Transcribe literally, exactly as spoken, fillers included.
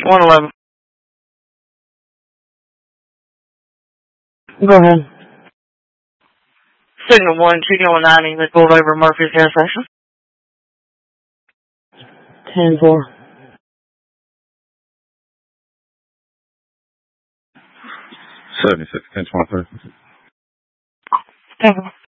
one eleven. Go ahead. Signal one, two one ninety, they pulled over Murphy's gas station. ten four. seventy-six, ten twenty-three. ten four.